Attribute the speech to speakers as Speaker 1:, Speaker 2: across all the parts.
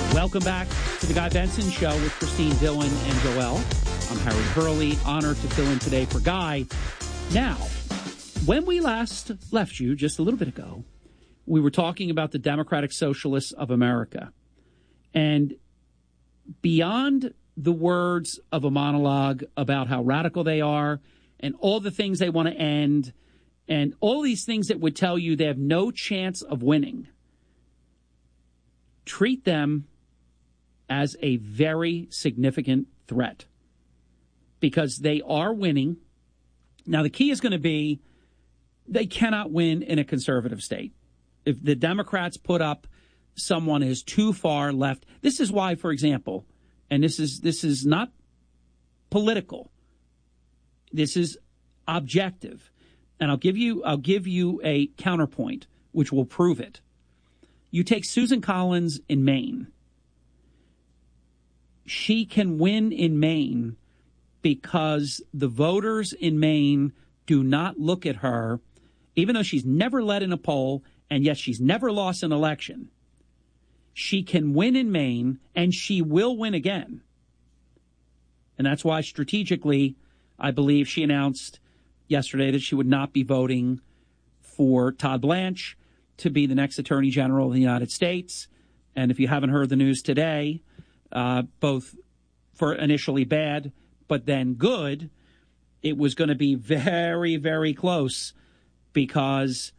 Speaker 1: Welcome back to the Guy Benson Show with Christine Dillon and Joel. I'm Harry Hurley, honored to fill in today for Guy. Now, when we last left you just a little bit ago, we were talking about the Democratic Socialists of America. And beyond the words of a monologue about how radical they are and all the things they want to end and all these things that would tell you they have no chance of winning, treat them as a very significant threat because they are winning. Now, the key is going to be they cannot win in a conservative state. If the Democrats put up someone who's too far left, this is why, for example, and this is not political, this is objective, and I'll give you a counterpoint which will prove it. You take Susan Collins in Maine. She can win in Maine because the voters in Maine do not look at her, even though she's never led in a poll, and yet she's never lost an election. She can win in Maine, and she will win again. And that's why strategically, I believe she announced yesterday that she would not be voting for Todd Blanche to be the next Attorney General of the United States. And if you haven't heard the news today, both for initially bad, but then good, it was going to be very, very close because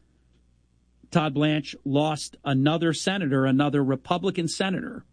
Speaker 1: Todd Blanche lost another senator, another Republican senator.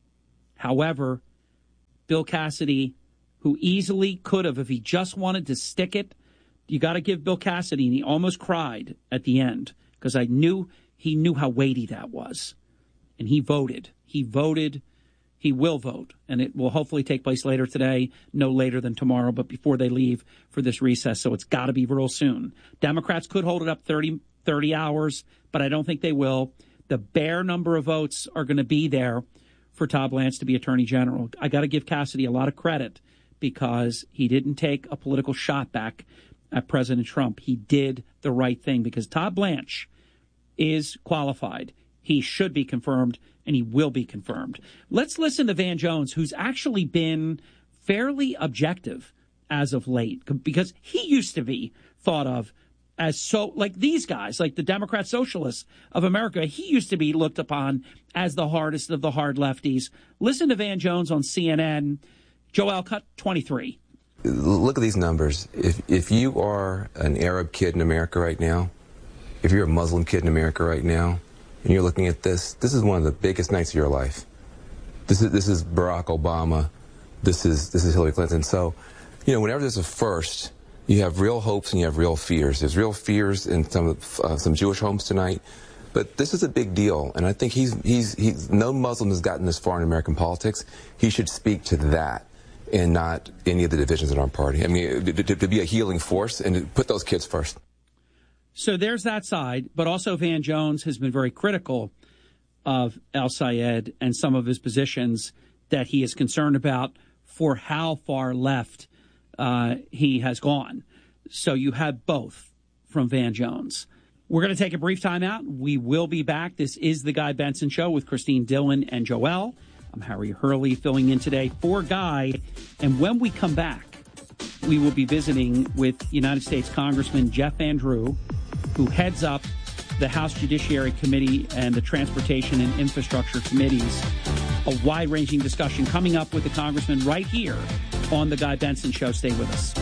Speaker 1: However, Bill Cassidy, who easily could have, if he just wanted to stick it, you got to give Bill Cassidy, and he almost cried at the end because he knew how weighty that was. And he voted. He voted. He will vote, and it will hopefully take place later today, no later than tomorrow, but before they leave for this recess, so it's got to be real soon. Democrats could hold it up 30 hours, but I don't think they will. The bare number of votes are going to be there for Todd Blanche to be Attorney General. I got to give Cassidy a lot of credit because he didn't take a political shot back at President Trump. He did the right thing because Todd Blanche is qualified. He should be confirmed, and he will be confirmed. Let's listen to Van Jones, who's actually been fairly objective as of late, because he used to be thought of as so, like these guys, like the Democrat Socialists of America, he used to be looked upon as the hardest of the hard lefties. Listen to Van Jones on CNN. Joel, cut 23.
Speaker 2: Look at these numbers. If you are an Arab kid in America right now, if you're a Muslim kid in America right now, and you're looking at this is one of the biggest nights of your life. This is Barack Obama. This is Hillary Clinton. So, whenever there's a first, you have real hopes and you have real fears. There's real fears in some Jewish homes tonight, but this is a big deal. And I think he's no Muslim has gotten this far in American politics. He should speak to that and not any of the divisions in our party. I mean, to be a healing force and to put those kids first.
Speaker 1: So there's that side, but also Van Jones has been very critical of El-Sayed and some of his positions that he is concerned about for how far left he has gone. So you have both from Van Jones. We're going to take a brief time out. We will be back. This is the Guy Benson Show with Christine Dillon and Joel. I'm Harry Hurley filling in today for Guy. And when we come back, we will be visiting with United States Congressman Jeff Van Drew, who heads up the House Judiciary Committee and the Transportation and Infrastructure Committees. A wide-ranging discussion coming up with the congressman right here on the Guy Benson Show. Stay with us.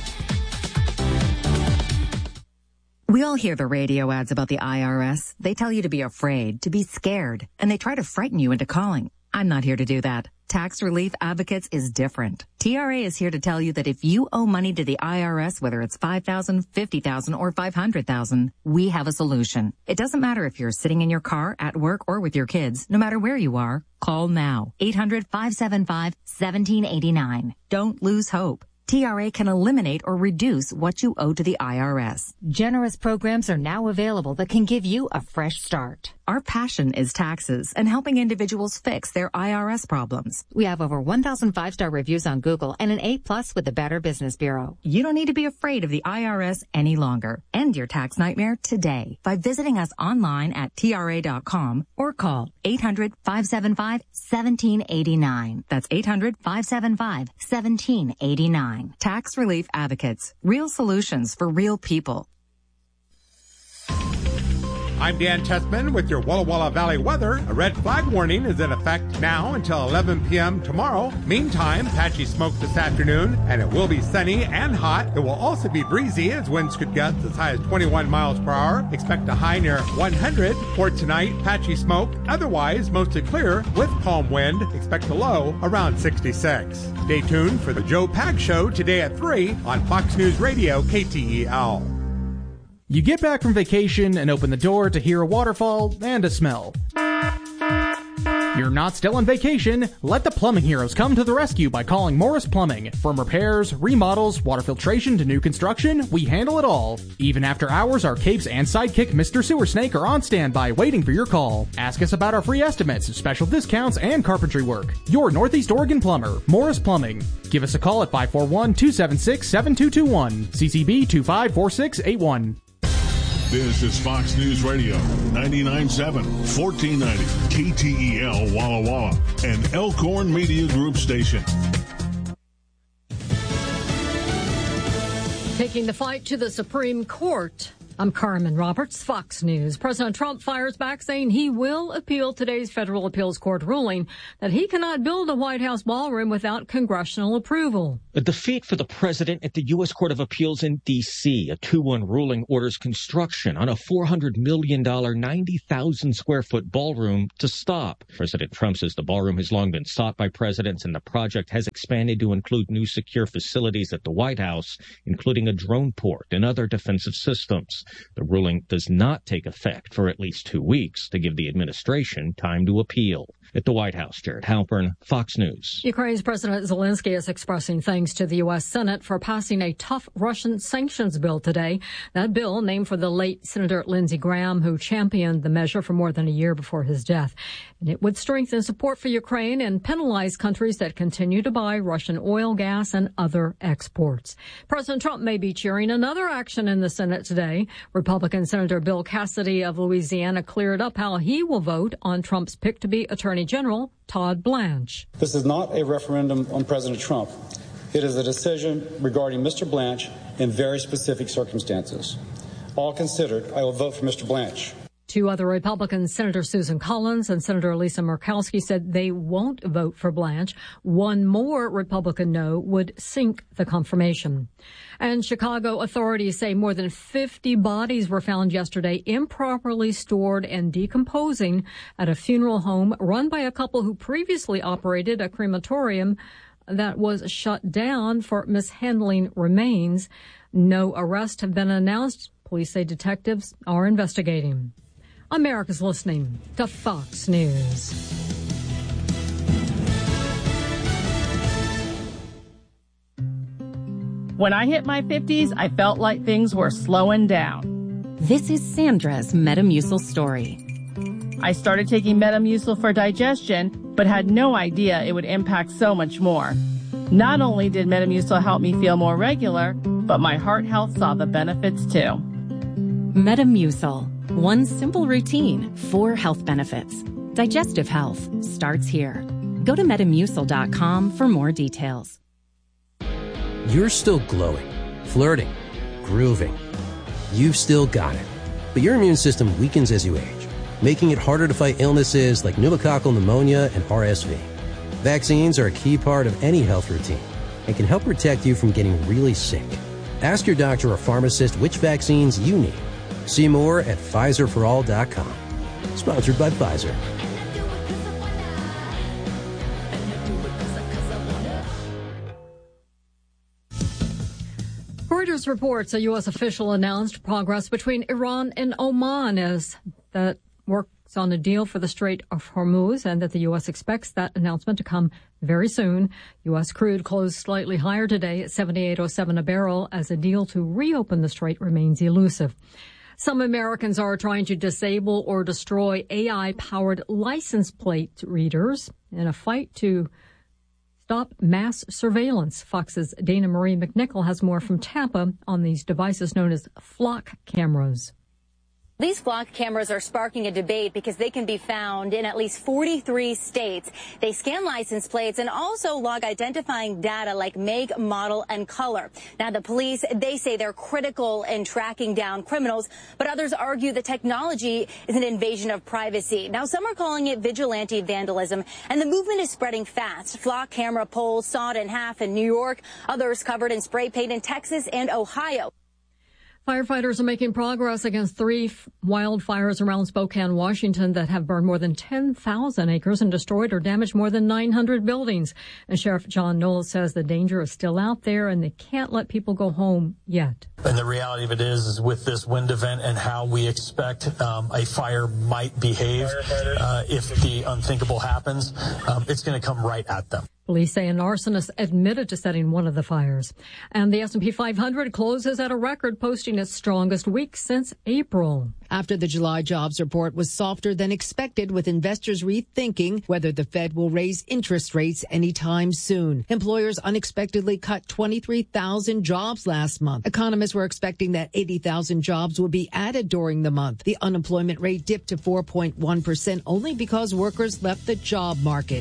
Speaker 3: We all hear the radio ads about the IRS. They tell you to be afraid, to be scared, and they try to frighten you into calling. I'm not here to do that. Tax Relief Advocates is different. TRA is here to tell you that if you owe money to the IRS, whether it's $5,000, $50,000, or $500,000, we have a solution. It doesn't matter if you're sitting in your car, at work, or with your kids. No matter where you are, call now. 800-575-1789. Don't lose hope. TRA can eliminate or reduce what you owe to the IRS.
Speaker 4: Generous programs are now available that can give you a fresh start.
Speaker 3: Our passion is taxes and helping individuals fix their IRS problems. We have over 1,000 5-star reviews on Google and an A+ with the Better Business Bureau. You don't need to be afraid of the IRS any longer. End your tax nightmare today by visiting us online at TRA.com or call 800-575-1789. That's 800-575-1789. Tax Relief Advocates. Real solutions for real people.
Speaker 4: I'm Dan Tessman with your Walla Walla Valley weather. A red flag warning is in effect now until 11 p.m. tomorrow. Meantime, patchy smoke this afternoon, and it will be sunny and hot. It will also be breezy as winds could get as high as 21 miles per hour. Expect a high near 100 for tonight. Patchy smoke, otherwise mostly clear with calm wind. Expect a low around 66. Stay tuned for the Joe Pag Show today at 3 on Fox News Radio KTEL.
Speaker 5: You get back from vacation and open the door to hear a waterfall and a smell. You're not still on vacation. Let the plumbing heroes come to the rescue by calling Morris Plumbing. From repairs, remodels, water filtration to new construction, we handle it all. Even after hours, our capes and sidekick Mr. Sewer Snake are on standby waiting for your call. Ask us about our free estimates, special discounts, and carpentry work. Your Northeast Oregon plumber, Morris Plumbing. Give us a call at 541-276-7221. CCB 254681.
Speaker 6: This is Fox News Radio, 99.7, 1490, KTEL Walla Walla, and Elkhorn Media Group station.
Speaker 7: Taking the fight to the Supreme Court. I'm Carmen Roberts, Fox News. President Trump fires back saying he will appeal today's federal appeals court ruling that he cannot build a White House ballroom without congressional approval.
Speaker 8: A defeat for the president at the U.S. Court of Appeals in D.C. A 2-1 ruling orders construction on a $400 million, 90,000-square-foot ballroom to stop. President Trump says the ballroom has long been sought by presidents, and the project has expanded to include new secure facilities at the White House, including a drone port and other defensive systems. The ruling does not take effect for at least 2 weeks to give the administration time to appeal. At the White House, Jared Halpern, Fox News.
Speaker 7: Ukraine's President Zelensky is expressing thanks to the U.S. Senate for passing a tough Russian sanctions bill today. That bill, named for the late Senator Lindsey Graham, who championed the measure for more than a year before his death. And it would strengthen support for Ukraine and penalize countries that continue to buy Russian oil, gas, and other exports. President Trump may be cheering another action in the Senate today. Republican Senator Bill Cassidy of Louisiana cleared up how he will vote on Trump's pick to be Attorney General Todd Blanche.
Speaker 9: This is not a referendum on President Trump. It is a decision regarding Mr. Blanche in very specific circumstances. All considered, I will vote for Mr. Blanche.
Speaker 7: Two other Republicans, Senator Susan Collins and Senator Lisa Murkowski, said they won't vote for Blanche. One more Republican no would sink the confirmation. And Chicago authorities say more than 50 bodies were found yesterday improperly stored and decomposing at a funeral home run by a couple who previously operated a crematorium that was shut down for mishandling remains. No arrests have been announced. Police say detectives are investigating. America's listening to Fox News.
Speaker 10: When I hit my 50s, I felt like things were slowing down.
Speaker 11: This is Sandra's Metamucil story.
Speaker 10: I started taking Metamucil for digestion, but had no idea it would impact so much more. Not only did Metamucil help me feel more regular, but my heart health saw the benefits too.
Speaker 11: Metamucil. One simple routine, 4 health benefits. Digestive health starts here. Go to Metamucil.com for more details.
Speaker 12: You're still glowing, flirting, grooving. You've still got it. But your immune system weakens as you age, making it harder to fight illnesses like pneumococcal pneumonia and RSV. Vaccines are a key part of any health routine and can help protect you from getting really sick. Ask your doctor or pharmacist which vaccines you need. See more at PfizerForAll.com. Sponsored by Pfizer.
Speaker 7: Reuters reports a U.S. official announced progress between Iran and Oman as that works on a deal for the Strait of Hormuz, and that the U.S. expects that announcement to come very soon. U.S. crude closed slightly higher today at $78.07 a barrel as a deal to reopen the strait remains elusive. Some Americans are trying to disable or destroy AI-powered license plate readers in a fight to stop mass surveillance. Fox's Dana Marie McNichol has more from Tampa on these devices known as flock cameras.
Speaker 13: These flock cameras are sparking a debate because they can be found in at least 43 states. They scan license plates and also log identifying data like make, model, and color. Now, the police, they say they're critical in tracking down criminals, but others argue the technology is an invasion of privacy. Now, some are calling it vigilante vandalism, and the movement is spreading fast. Flock camera poles sawed in half in New York, others covered in spray paint in Texas and Ohio.
Speaker 7: Firefighters are making progress against 3 wildfires around Spokane, Washington that have burned more than 10,000 acres and destroyed or damaged more than 900 buildings. And Sheriff John Knowles says the danger is still out there and they can't let people go home yet.
Speaker 14: And the reality of it is with this wind event and how we expect a fire might behave if the unthinkable happens, it's going to come right at them.
Speaker 7: Police say an arsonist admitted to setting one of the fires. And the S&P 500 closes at a record, posting its strongest week since April.
Speaker 15: After the July jobs report was softer than expected, with investors rethinking whether the Fed will raise interest rates anytime soon. Employers unexpectedly cut 23,000 jobs last month. Economists were expecting that 80,000 jobs would be added during the month. The unemployment rate dipped to 4.1% only because workers left the job market.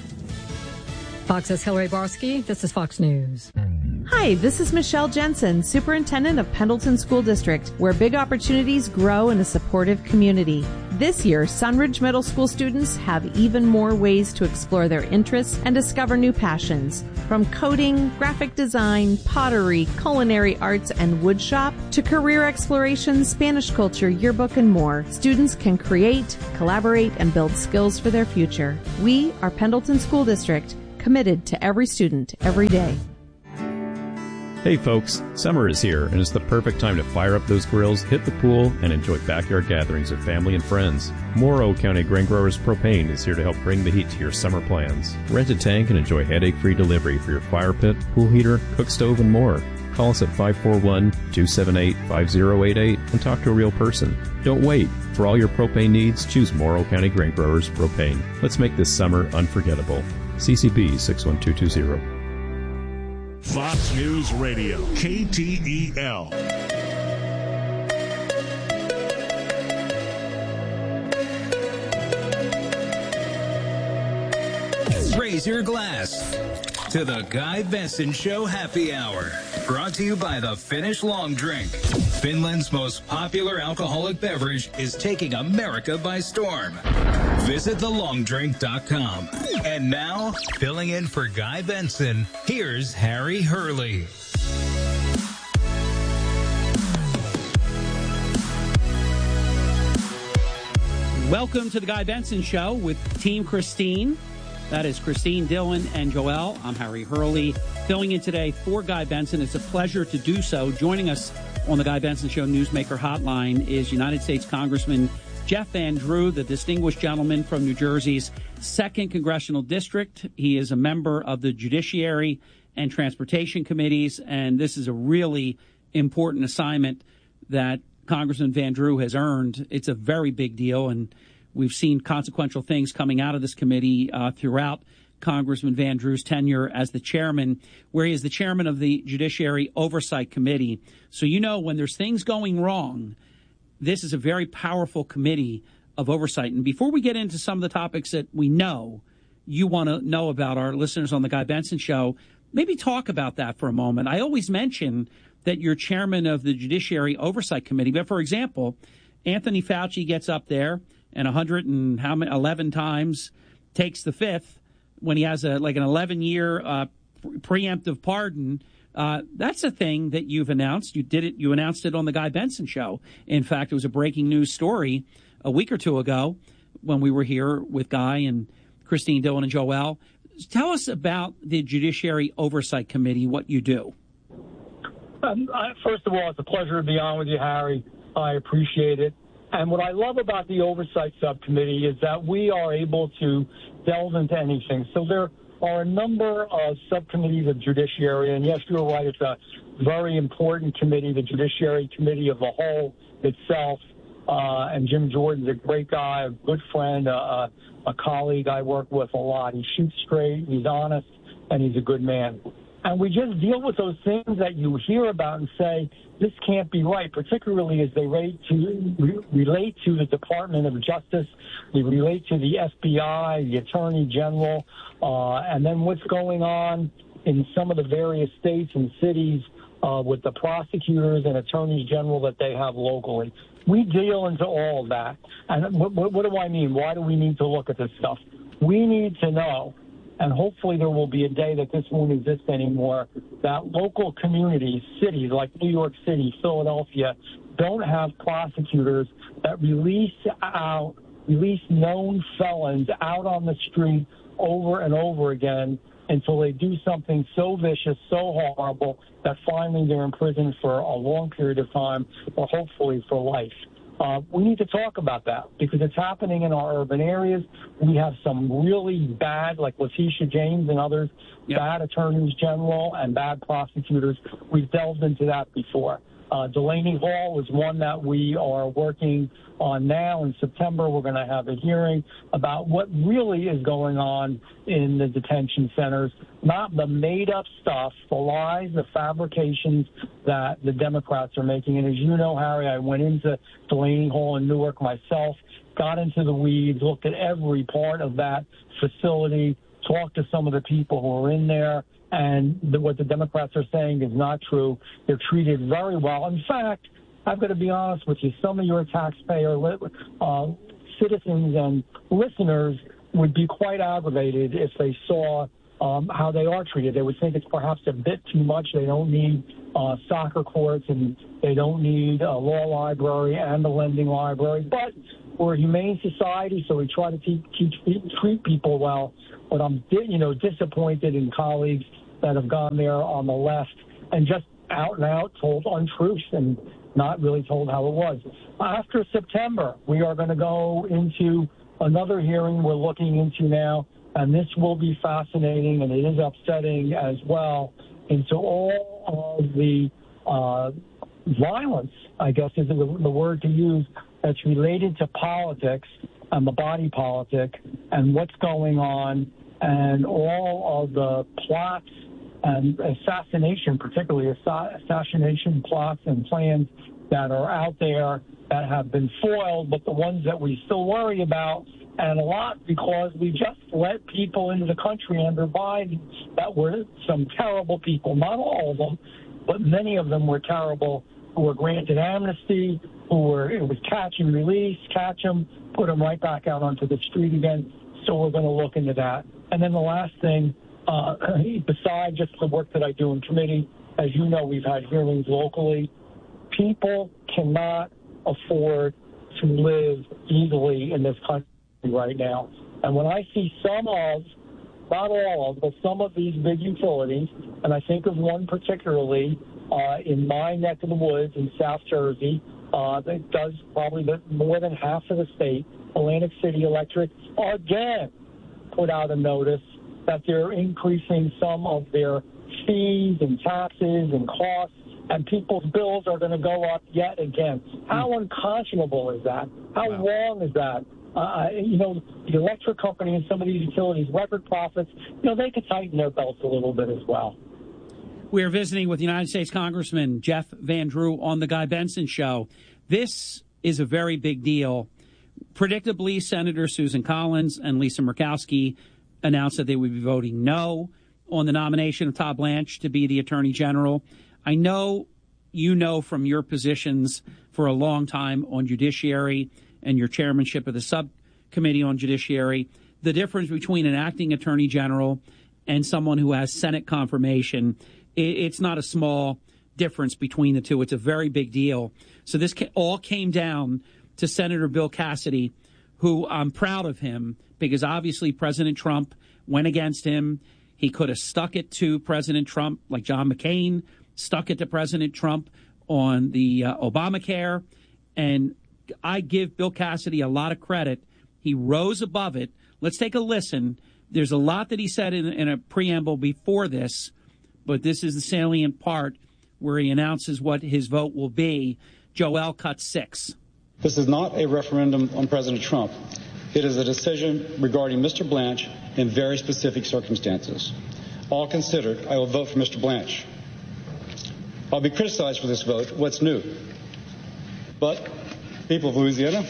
Speaker 7: Fox's Hillary Barsky. This is Fox News.
Speaker 16: Hi, this is Michelle Jensen, Superintendent of Pendleton School District, where big opportunities grow in a supportive community. This year, Sunridge Middle School students have even more ways to explore their interests and discover new passions. From coding, graphic design, pottery, culinary arts, and woodshop, to career exploration, Spanish culture, yearbook, and more, students can create, collaborate, and build skills for their future. We are Pendleton School District, committed to every student, every day.
Speaker 17: Hey folks, summer is here and it's the perfect time to fire up those grills, hit the pool, and enjoy backyard gatherings with family and friends. Morrow County Grain Growers Propane is here to help bring the heat to your summer plans. Rent a tank and enjoy headache-free delivery for your fire pit, pool heater, cook stove, and more. Call us at 541-278-5088 and talk to a real person. Don't wait. For all your propane needs, choose Morrow County Grain Growers Propane. Let's make this summer unforgettable. CCB 61220.
Speaker 6: Fox News Radio, KTEL.
Speaker 18: Raise your glass to the Guy Benson Show Happy Hour. Brought to you by the Finnish Long Drink. Finland's most popular alcoholic beverage is taking America by storm. Visit thelongdrink.com. And now, filling in for Guy Benson, here's Harry Hurley.
Speaker 1: Welcome to the Guy Benson Show with Team Christine. That is Christine, Dylan, and Joelle. I'm Harry Hurley, filling in today for Guy Benson. It's a pleasure to do so. Joining us on the Guy Benson Show Newsmaker Hotline is United States Congressman Jeff Van Drew, the distinguished gentleman from New Jersey's 2nd Congressional District. He is a member of the Judiciary and Transportation Committees, and this is a really important assignment that Congressman Van Drew has earned. It's a very big deal, and we've seen consequential things coming out of this committee throughout Congressman Van Drew's tenure as the chairman, where he is the chairman of the Judiciary Oversight Committee. So you know when there's things going wrong, this is a very powerful committee of oversight. And before we get into some of the topics that we know you want to know about, our listeners on the Guy Benson Show, maybe talk about that for a moment. I always mention that you're chairman of the Judiciary Oversight Committee. But, for example, Anthony Fauci gets up there and 111 times takes the fifth when he has an 11-year preemptive pardon. That's a thing that you've announced. You announced it on the Guy Benson Show. In fact, it was a breaking news story a week or two ago when we were here with Guy and Christine, Dylan, and Joelle. Tell us about the Judiciary Oversight Committee, what you do.
Speaker 19: First of all, it's a pleasure to be on with you, Harry. I appreciate it. And what I love about the Oversight Subcommittee is that we are able to delve into anything. So there are a number of subcommittees of judiciary, and yes, you're right, it's a very important committee, the Judiciary Committee of the whole itself. And Jim Jordan's a great guy, a good friend, a colleague I work with a lot. He shoots straight, he's honest, and he's a good man. And we just deal with those things that you hear about and say, this can't be right, particularly as they relate to the Department of Justice, they relate to the FBI, the Attorney General, and then what's going on in some of the various states and cities with the prosecutors and attorneys general that they have locally. We deal into all of that. And what do I mean? Why do we need to look at this stuff? We need to know, and hopefully there will be a day that this won't exist anymore, that local communities, cities like New York City, Philadelphia, don't have prosecutors that release known felons out on the street over and over again until they do something so vicious, so horrible, that finally they're in prison for a long period of time or hopefully for life. We need to talk about that because it's happening in our urban areas. We have some really bad, like Letitia James and others, bad attorneys general and bad prosecutors. We've delved into that before. Delaney Hall is one that we are working on now. In September, we're going to have a hearing about what really is going on in the detention centers, not the made-up stuff, the lies, the fabrications that the Democrats are making. And as you know, Harry, I went into Delaney Hall in Newark myself, got into the weeds, looked at every part of that facility, talked to some of the people who are in there. And what the Democrats are saying is not true. They're treated very well. In fact, I've got to be honest with you, some of your taxpayer citizens and listeners would be quite aggravated if they saw how they are treated. They would think it's perhaps a bit too much. They don't need soccer courts and they don't need a law library and a lending library. But we're a humane society, so we try to treat people well. But I'm disappointed in colleagues that have gone there on the left and just out and out told untruths and not really told how it was. After September, we are going to go into another hearing we're looking into now, and this will be fascinating, and it is upsetting as well, into all of the violence, I guess is the word to use, that's related to politics and the body politic and what's going on and all of the plots and assassination, particularly assassination plots and plans that are out there that have been foiled, but the ones that we still worry about, and a lot because we just let people into the country under Biden that were some terrible people, not all of them, but many of them were terrible, who were granted amnesty, it was catch and release, catch them, put them right back out onto the street again. So we're going to look into that. And then the last thing, besides just the work that I do in committee, as you know, we've had hearings locally. People cannot afford to live easily in this country right now. And when I see some of, not all of, but some of these big utilities, and I think of one particularly in my neck of the woods in South Jersey, that does probably more than half of the state, Atlantic City Electric, again put out a notice that they're increasing some of their fees and taxes and costs, and people's bills are going to go up yet again. How unconscionable is that? How wrong is that? The electric company and some of these utilities, record profits, they could tighten their belts a little bit as well.
Speaker 1: We are visiting with United States Congressman Jeff Van Drew on the Guy Benson Show. This is a very big deal. Predictably, Senator Susan Collins and Lisa Murkowski announced that they would be voting no on the nomination of Todd Blanche to be the Attorney General. I know you know from your positions for a long time on judiciary and your chairmanship of the subcommittee on judiciary, the difference between an acting Attorney General and someone who has Senate confirmation. It's not a small difference between the two. It's a very big deal. So this all came down to Senator Bill Cassidy, who I'm proud of him because obviously President Trump went against him. He could have stuck it to President Trump like John McCain stuck it to President Trump on the Obamacare. And I give Bill Cassidy a lot of credit. He rose above it. Let's take a listen. There's a lot that he said in a preamble before this, but this is the salient part where he announces what his vote will be. Joel, cut 6.
Speaker 9: This is not a referendum on President Trump. It is a decision regarding Mr. Blanche in very specific circumstances. All considered, I will vote for Mr. Blanche. I'll be criticized for this vote. What's new? But people of Louisiana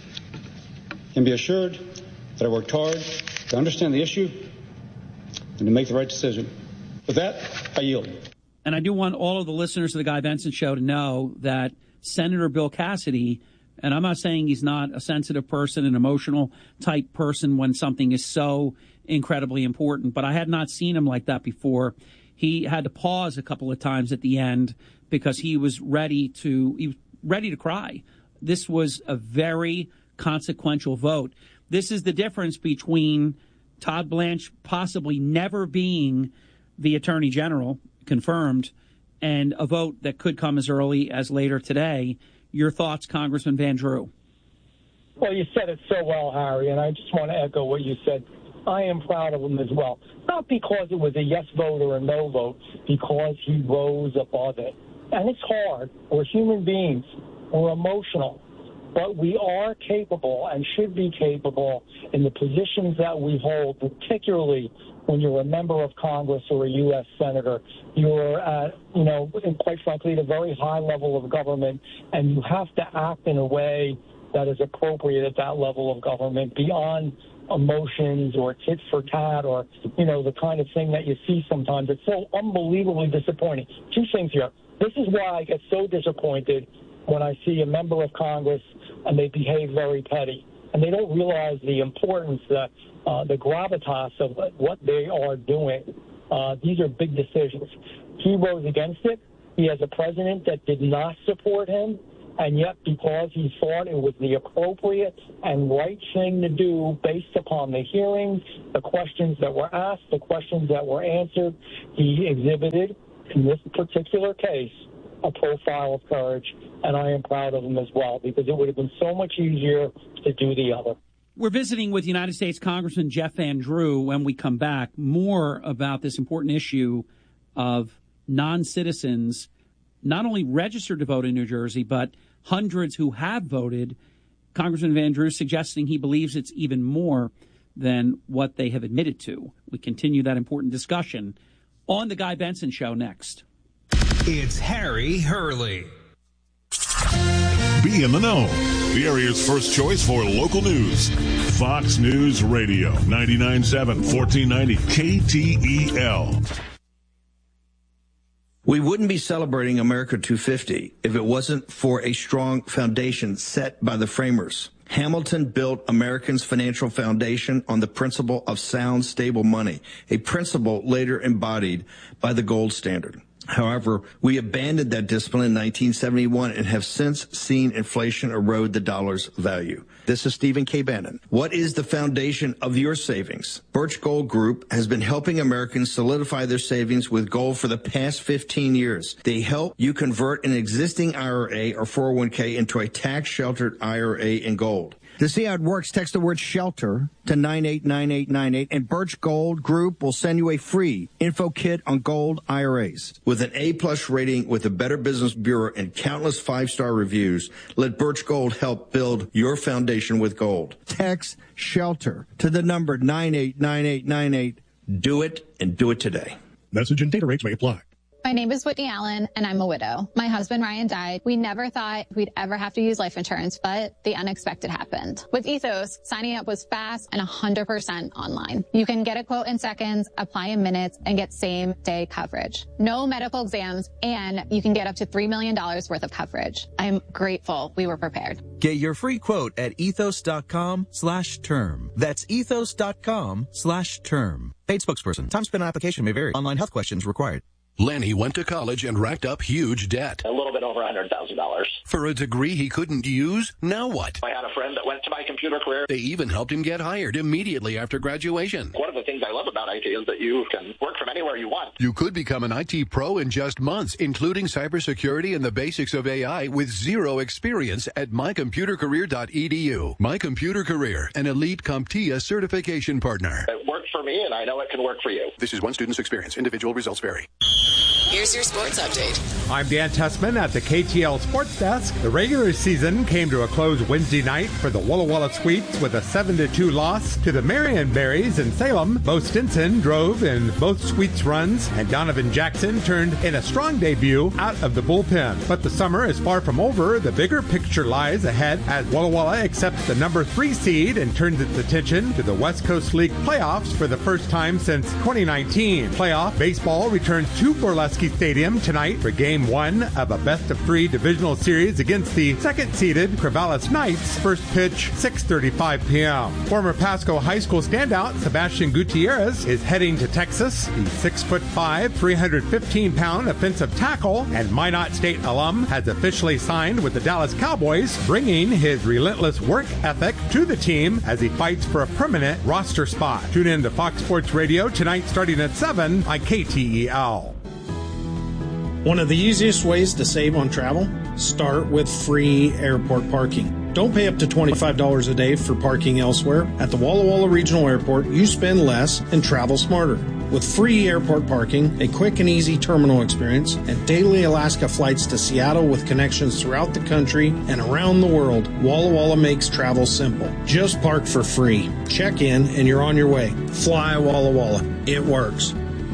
Speaker 9: can be assured that I worked hard to understand the issue and to make the right decision. With that, I yield.
Speaker 1: And I do want all of the listeners of the Guy Benson Show to know that Senator Bill Cassidy, and I'm not saying he's not a sensitive person, an emotional type person when something is so incredibly important, but I had not seen him like that before. He had to pause a couple of times at the end because he was ready to cry. This was a very consequential vote. This is the difference between Todd Blanche possibly never being the Attorney General, confirmed, and a vote that could come as early as later today. Your thoughts, Congressman Van Drew?
Speaker 19: Well, you said it so well, Harry, and I just want to echo what you said. I am proud of him as well. Not because it was a yes vote or a no vote, because he rose above it. And it's hard. We're human beings. We're emotional. But we are capable and should be capable in the positions that we hold, particularly when you're a member of Congress or a U.S. Senator. You're at, and quite frankly, at a very high level of government, and you have to act in a way that is appropriate at that level of government beyond emotions or tit for tat or, the kind of thing that you see sometimes. It's so unbelievably disappointing. Two things here. This is why I get so disappointed when I see a member of Congress and they behave very petty. And they don't realize the importance, the gravitas of what they are doing. These are big decisions. He rose against it. He has a president that did not support him. And yet, because he thought it was the appropriate and right thing to do based upon the hearings, the questions that were asked, the questions that were answered, he exhibited, in this particular case, a profile of courage. And I am proud of him as well, because it would have been so much easier to do the other.
Speaker 1: We're visiting with United States Congressman Jeff Van Drew. When we come back, more about this important issue of non-citizens not only registered to vote in New Jersey, but hundreds who have voted. Congressman Van Drew suggesting he believes it's even more than what they have admitted to. We continue that important discussion on The Guy Benson Show next.
Speaker 18: It's Harry Hurley.
Speaker 6: Be in the know. The area's first choice for local news. Fox News Radio, 99.7, 1490 KTEL.
Speaker 20: We wouldn't be celebrating America 250 if it wasn't for a strong foundation set by the framers. Hamilton built Americans' financial foundation on the principle of sound, stable money, a principle later embodied by the gold standard. However, we abandoned that discipline in 1971 and have since seen inflation erode the dollar's value. This is Stephen K. Bannon. What is the foundation of your savings? Birch Gold Group has been helping Americans solidify their savings with gold for the past 15 years. They help you convert an existing IRA or 401k into a tax-sheltered IRA in gold.
Speaker 21: To see how it works, text the word SHELTER to 989898, and Birch Gold Group will send you a free info kit on gold IRAs.
Speaker 20: With an A-plus rating with the Better Business Bureau and countless 5-star reviews, let Birch Gold help build your foundation with gold.
Speaker 21: Text SHELTER to the number 989898.
Speaker 20: Do it, and do it today.
Speaker 6: Message and data rates may apply.
Speaker 22: My name is Whitney Allen, and I'm a widow. My husband, Ryan, died. We never thought we'd ever have to use life insurance, but the unexpected happened. With Ethos, signing up was fast and 100% online. You can get a quote in seconds, apply in minutes, and get same-day coverage. No medical exams, and you can get up to $3 million worth of coverage. I'm grateful we were prepared.
Speaker 23: Get your free quote at ethos.com/term. That's ethos.com/term. Paid spokesperson. Time spent on application may vary. Online health questions required.
Speaker 24: Lenny went to college and racked up huge debt.
Speaker 25: A little bit over $100,000.
Speaker 24: For a degree he couldn't use? Now what?
Speaker 25: I had a friend that went to My Computer Career.
Speaker 24: They even helped him get hired immediately after graduation.
Speaker 25: One of the things I love about IT is that you can work from anywhere you want.
Speaker 24: You could become an IT pro in just months, including cybersecurity and the basics of AI with zero experience at mycomputercareer.edu. My Computer Career, an elite CompTIA certification partner.
Speaker 25: It worked for me, and I know it can work for you.
Speaker 24: This is one student's experience. Individual results vary.
Speaker 2: Here's your sports update.
Speaker 3: I'm Dan Tessman at the KTL Sports Desk. The regular season came to a close Wednesday night for the Walla Walla Sweets with a 7-2 loss to the Marion Berries in Salem. Bo Stinson drove in both Sweets runs, and Donovan Jackson turned in a strong debut out of the bullpen. But the summer is far from over. The bigger picture lies ahead as Walla Walla accepts the number 3 seed and turns its attention to the West Coast League playoffs for the first time since 2019. Playoff baseball returns to Borleski Stadium tonight for Game 1 of a best-of-3 divisional series against the second-seeded Corvallis Knights. First pitch, 6:35 p.m. Former Pasco High School standout Sebastian Gutierrez is heading to Texas. The 6'5", 315-pound offensive tackle and Minot State alum has officially signed with the Dallas Cowboys, bringing his relentless work ethic to the team as he fights for a permanent roster spot. Tune in to Fox Sports Radio tonight starting at 7 on KTEL.
Speaker 4: One of the easiest ways to save on travel? Start with free airport parking. Don't pay up to $25 a day for parking elsewhere. At the Walla Walla Regional Airport, you spend less and travel smarter. With free airport parking, a quick and easy terminal experience, and daily Alaska flights to Seattle with connections throughout the country and around the world, Walla Walla makes travel simple. Just park for free. Check in and you're on your way. Fly Walla Walla. It works.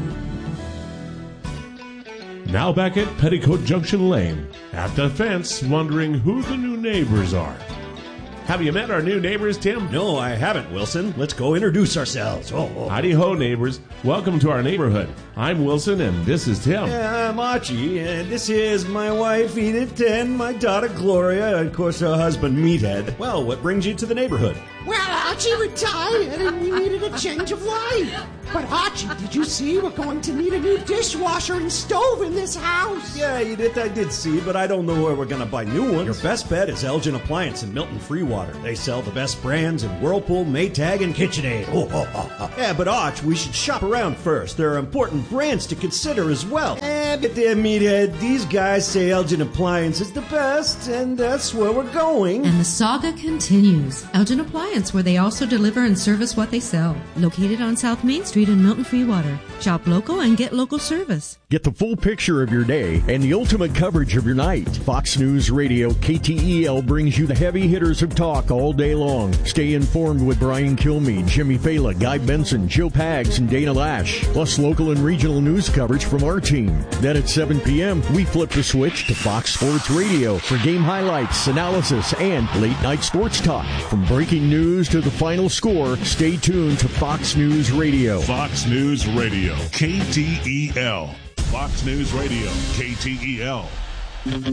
Speaker 5: Now back at Petticoat Junction Lane, at the fence, wondering who the new neighbors are. Have you met our new neighbors, Tim?
Speaker 8: No, I haven't, Wilson. Let's go introduce ourselves.
Speaker 5: Howdy-ho, neighbors. Welcome to our neighborhood. I'm Wilson, and this is Tim.
Speaker 8: I'm Archie, and this is my wife, Edith, and my daughter, Gloria, and, of course, her husband, Meathead. Well, what brings you to the neighborhood?
Speaker 26: Well, Archie retired, and we needed a change of life. But, Archie, did you see we're going to need a new dishwasher and stove in this house?
Speaker 8: Yeah, Edith, I did see, but I don't know where we're going to buy new ones. Your best bet is Elgin Appliance in Milton Freewater. They sell the best brands in Whirlpool, Maytag, and KitchenAid. Yeah, but Arch, we should shop around first. There are important brands to consider as well. But there, Meathead, these guys say Elgin Appliance is the best, and that's where we're going.
Speaker 27: And the saga continues. Elgin Appliance, where they also deliver and service what they sell. Located on South Main Street in Milton Freewater. Shop local and get local service.
Speaker 28: Get the full picture of your day and the ultimate coverage of your night. Fox News Radio KTEL brings you the heavy hitters of talk all day long. Stay informed with Brian Kilmeade, Jimmy Fela, Guy Benson, Joe Pags, and Dana Lash. Plus local and regional news coverage from our team. Then at 7 p.m., we flip the switch to Fox Sports Radio for game highlights, analysis, and late-night sports talk. From breaking news to the final score, stay tuned to Fox News Radio.
Speaker 6: Fox News Radio, KTEL. Fox News Radio, KTEL.